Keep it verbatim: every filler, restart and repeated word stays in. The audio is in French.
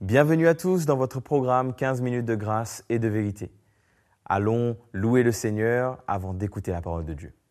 Bienvenue à tous dans votre programme quinze minutes de grâce et de vérité. Allons louer le Seigneur avant d'écouter la parole de Dieu.